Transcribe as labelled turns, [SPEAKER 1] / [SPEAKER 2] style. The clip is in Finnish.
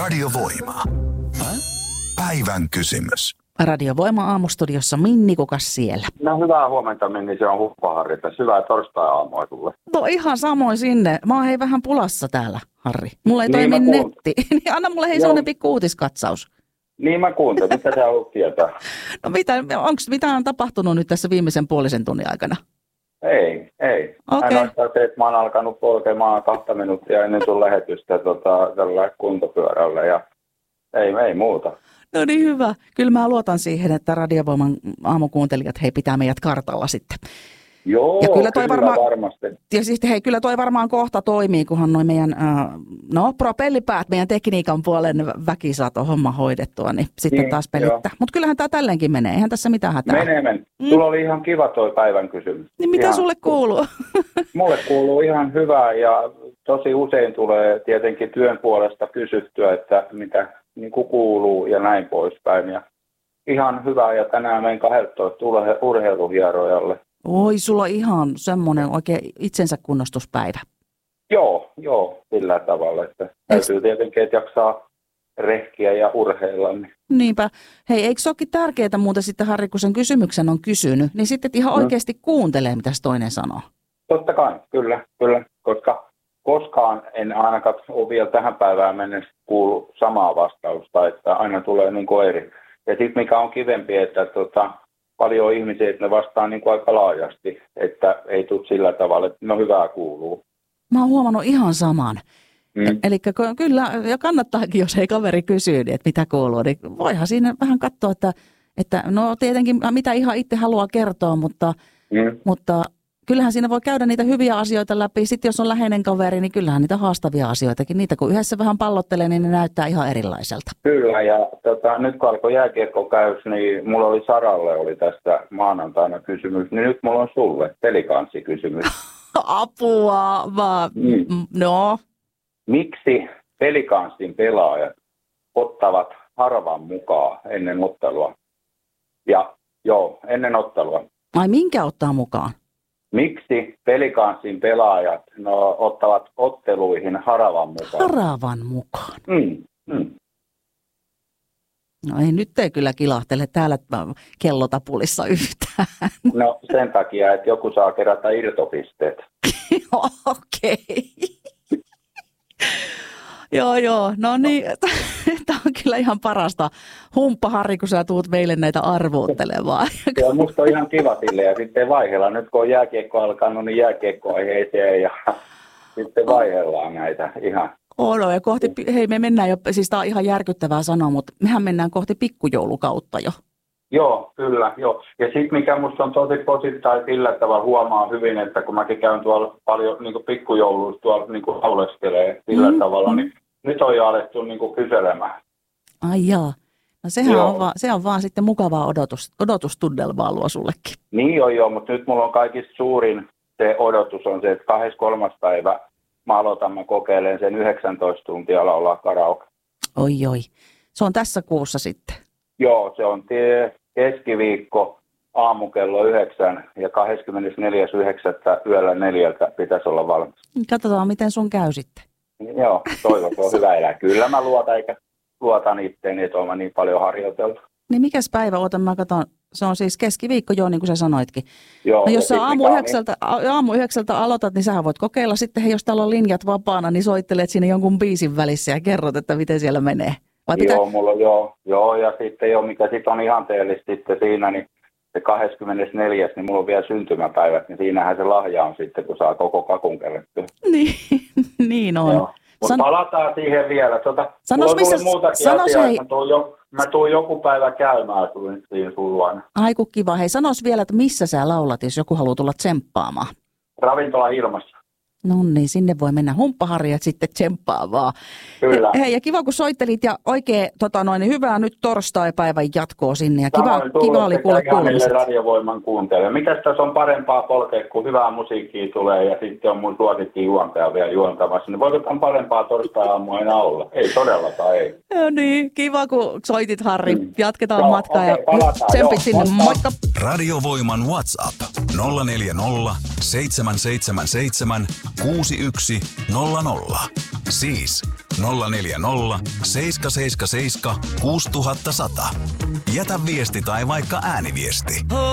[SPEAKER 1] Radiovoima. Päivän kysymys.
[SPEAKER 2] Radiovoima aamustudiossa Minni, kukas siellä?
[SPEAKER 3] No hyvää huomenta, Minni, se on Huppa-Harri. Hyvää torstai-aamua sulle.
[SPEAKER 2] No ihan samoin sinne. Mä oon vähän pulassa täällä, Harri. Mulla ei toimi netti. Niin anna mulle sellainen pikku uutiskatsaus.
[SPEAKER 3] Niin mä kuuntelin. Mitä sä haluat tietää?
[SPEAKER 2] No mitä on tapahtunut nyt tässä viimeisen puolisen tunnin aikana?
[SPEAKER 3] Ei.
[SPEAKER 2] Okei.
[SPEAKER 3] Ainoastaan se, että mä oon alkanut polkemaan 2 minuuttia ennen sun lähetystä tällä kuntopyörällä ja ei muuta.
[SPEAKER 2] No niin hyvä. Kyllä mä luotan siihen, että Radiovoiman aamukuuntelijat pitää meidät kartalla sitten.
[SPEAKER 3] Joo,
[SPEAKER 2] ja kyllä toi
[SPEAKER 3] varmasti.
[SPEAKER 2] Ja siis kyllä toi varmaan kohta toimii, kunhan noi meidän, propellipäät, meidän tekniikan puolen väki saa tuon homma hoidettua, niin sitten taas pelittää. Mutta kyllähän tämä tälleenkin menee, eihän tässä mitään hätää.
[SPEAKER 3] Menee. Sulla oli ihan kiva toi päivän kysymys.
[SPEAKER 2] Niin mitä sulle kuuluu?
[SPEAKER 3] Mulle kuuluu ihan hyvää ja tosi usein tulee tietenkin työn puolesta kysyttyä, että mitä niin kuin kuuluu ja näin poispäin. Ja ihan hyvää ja tänään menen 12 tulee urheiluhierojalle.
[SPEAKER 2] Oi, sulla on ihan semmoinen oikein itsensä kunnostuspäivä.
[SPEAKER 3] Joo, sillä tavalla, että täytyy tietenkin, että jaksaa rehkiä ja urheilla. Niin.
[SPEAKER 2] Niinpä. Hei, eikö se olekin tärkeää muuten sitten, Harri, kun sen kysymyksen on kysynyt, niin sitten ihan oikeasti kuuntelee, mitä se toinen sanoo.
[SPEAKER 3] Totta kai, kyllä, koska koskaan en ainakaan ole vielä tähän päivään mennessä kuullut samaa vastausta, että aina tulee niin kuin eri. Ja sitten mikä on kivempi, että paljon ihmisiä, että ne vastaa niin kuin aika laajasti, että ei tule sillä tavalla, että no hyvää kuuluu.
[SPEAKER 2] Mä oon huomannut ihan saman. Eli kyllä, ja kannattaakin, jos ei kaveri kysyy, että mitä kuuluu, niin voihan siinä vähän katsoa, että no tietenkin mitä ihan itse haluaa kertoa, mutta kyllähän siinä voi käydä niitä hyviä asioita läpi. Sitten jos on läheinen kaveri, niin kyllähän niitä haastavia asioitakin. Niitä kun yhdessä vähän pallottelee, niin ne näyttää ihan erilaiselta.
[SPEAKER 3] Kyllä, ja nyt kun alkoi jääkiekkokäys, niin mulla oli Saralle oli tästä maanantaina kysymys. Niin nyt mulla on sulle pelikanssikysymys.
[SPEAKER 2] Apua vaan. No.
[SPEAKER 3] Miksi pelikanssin pelaajat ottavat harvan mukaan ennen ottelua? Ennen ottelua.
[SPEAKER 2] Ai minkä ottaa mukaan?
[SPEAKER 3] Miksi pelikanssin pelaajat ottavat otteluihin haravan mukaan?
[SPEAKER 2] Haravan mukaan? No ei kyllä kilahtele täällä kellotapulissa yhtään.
[SPEAKER 3] No sen takia, että joku saa kerätä irtopisteet.
[SPEAKER 2] Okei. Joo, no niin, tämä on kyllä ihan parasta. Humppa, Harri, kun sä tuut meille näitä arvuuttelemaan.
[SPEAKER 3] Joo, musta on ihan kiva silleen ja sitten vaihellaan. Nyt kun on jääkiekko alkanut, niin jääkiekkoaiheeseen ja sitten vaihellaan näitä ihan.
[SPEAKER 2] No ja me mennään jo, siis tää on ihan järkyttävää sanoa, mutta mehän mennään kohti pikkujoulukautta jo.
[SPEAKER 3] Joo, kyllä, joo. Ja sitten mikä musta on tosi positiivista sillä tavalla huomaa hyvin, että kun mäkin käyn tuolla paljon niin kuin pikkujouluissa tuolla niin kuin lauleskelee sillä tavalla, niin nyt on jo alettu niin kuin kyselemään.
[SPEAKER 2] Ai jaa. No se on vaan sitten mukavaa odotustunnelmaa luo sullekin.
[SPEAKER 3] Niin joo, mutta nyt mulla on kaikista suurin se odotus on se, että 23. päivä mä kokeilen sen 19 tuntia laulaa karaoke. Oi.
[SPEAKER 2] Se on tässä kuussa sitten.
[SPEAKER 3] Joo, se on keskiviikko aamukello 9 ja 24.9. yöllä 4 pitäisi olla valmis.
[SPEAKER 2] Katsotaan, miten sun käy sitten.
[SPEAKER 3] Joo, toivotaan hyvä elää. Kyllä mä luotan itteeni, että olen niin paljon harjoiteltu.
[SPEAKER 2] Niin mikäs päivä, mä katson, se on siis keskiviikko jo, niin kuin sä sanoitkin.
[SPEAKER 3] Joo,
[SPEAKER 2] no jos sä aamu 9 aloitat, niin sähän voit kokeilla sitten, jos täällä on linjat vapaana, niin soittelet siinä jonkun biisin välissä ja kerrot, että miten siellä menee.
[SPEAKER 3] Joo, mulla on joo, ja sitten mikä sitten on ihanteellista sitten siinä, niin se 24. niin mulla on vielä syntymäpäivät, niin siinähän se lahja on sitten, kun saa koko kakun kerättyä.
[SPEAKER 2] Niin on.
[SPEAKER 3] Mutta palataan siihen vielä.
[SPEAKER 2] Sanos missä,
[SPEAKER 3] mä tuun joku päivä käymään siinä sun luona.
[SPEAKER 2] Ai kun kiva. Hei, sanos vielä, että missä sä laulat, jos joku haluaa tulla tsemppaamaan.
[SPEAKER 3] Ravintola Hilmassa.
[SPEAKER 2] No niin, sinne voi mennä humppaharjat sitten tsemppaamaan.
[SPEAKER 3] Kyllä.
[SPEAKER 2] Hei, ja kiva kun soittelit ja oikein hyvää nyt torstai-päivän jatkoa sinne. Ja kiva oli kuulla kuulumiset.
[SPEAKER 3] Radiovoiman kuuntelemaan. Mitäs tässä on parempaa polkea, kun hyvää musiikkia tulee ja sitten on mun suosikki juontaja vielä juontamassa. Niin voikohan parempaa torstai-aamua enää olla? Ei todellakaan, ei.
[SPEAKER 2] No niin, kiva kun soitit, Harri. Jatketaan matkaa ja tsempit sinne. Moikka!
[SPEAKER 1] Radiovoiman WhatsApp 040 777 6100. Siis 040 777 6100. Jätä viesti tai vaikka ääniviesti.